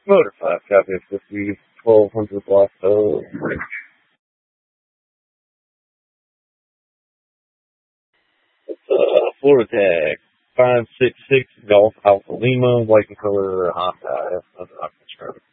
Motor class, copy 50, 1200 block of Florida tag 566 Golf Alpha Lima, white and color Honda.